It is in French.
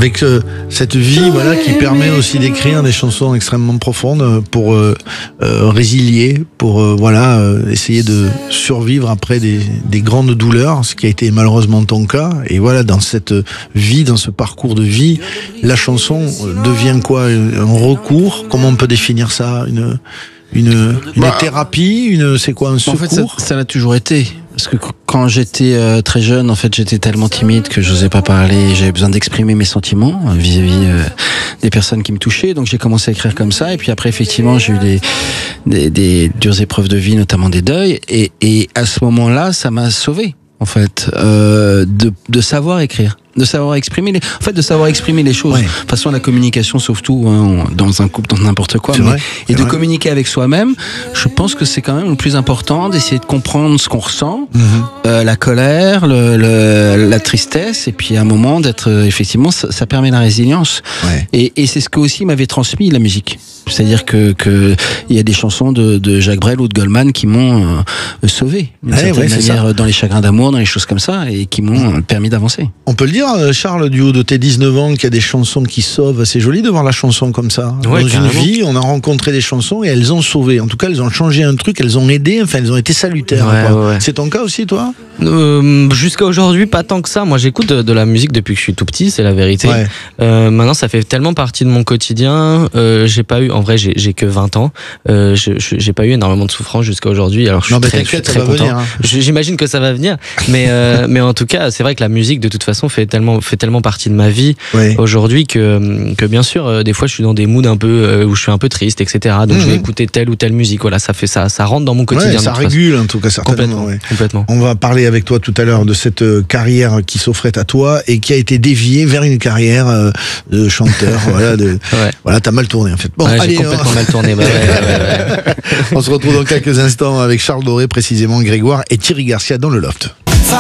avec cette vie voilà qui permet aussi d'écrire des chansons extrêmement profondes pour résilier, pour essayer de survivre après des grandes douleurs, ce qui a été malheureusement ton cas. Et voilà, dans cette vie, dans ce parcours de vie, la chanson devient quoi? Un recours? Comment on peut définir ça? Une thérapie? C'est quoi, un secours? En fait, ça l'a toujours été. Parce que quand j'étais très jeune, en fait, j'étais tellement timide que j'osais pas parler. J'avais besoin d'exprimer mes sentiments vis-à-vis des personnes qui me touchaient. Donc j'ai commencé à écrire comme ça. Et puis après, effectivement, j'ai eu des dures épreuves de vie, notamment des deuils. Et à ce moment-là, ça m'a sauvé, en fait, de savoir écrire. De savoir exprimer de savoir exprimer les choses. Ouais. De toute façon, la communication sauve tout, hein, dans un couple, dans n'importe quoi. Et de communiquer avec soi-même, je pense que c'est quand même le plus important, d'essayer de comprendre ce qu'on ressent, la colère, la tristesse, et puis à un moment d'être, effectivement, ça permet la résilience. Ouais. Et c'est ce que aussi m'avait transmis la musique. C'est-à-dire que il y a des chansons de Jacques Brel ou de Goldman qui m'ont sauvé d'une certaine manière dans les chagrins d'amour, dans les choses comme ça, et qui m'ont permis d'avancer. On peut le dire, Charles, du haut de tes 19 ans, qu'il y a des chansons qui sauvent. C'est joli de voir la chanson comme ça. Ouais, dans carrément. une vie, on a rencontré des chansons et elles ont sauvé. En tout cas, elles ont changé un truc, elles ont aidé, enfin, elles ont été salutaires. Ouais. C'est ton cas aussi, toi? Jusqu'à aujourd'hui, pas tant que ça. Moi, j'écoute de la musique depuis que je suis tout petit, c'est la vérité. Ouais. Maintenant, ça fait tellement partie de mon quotidien. J'ai pas eu, en vrai, j'ai que 20 ans. J'ai pas eu énormément de souffrance jusqu'à aujourd'hui. Alors, je suis très content. Venir, hein. J'imagine que ça va venir. Mais en tout cas, c'est vrai que la musique, de toute façon, fait tellement partie de ma vie aujourd'hui que bien sûr, des fois, je suis dans des moods un peu où je suis un peu triste, etc. Donc, je vais écouter telle ou telle musique. Voilà, ça rentre dans mon quotidien. Ça régule, en tout cas, certainement. Complètement. On va parler avec toi tout à l'heure de cette carrière qui s'offrait à toi et qui a été déviée vers une carrière de chanteur. Voilà, t'as mal tourné en fait. Bon, allez, j'ai complètement mal tourné. On se retrouve dans quelques instants avec Charles Doré, précisément Grégoire et Thierry Garcia dans le Loft.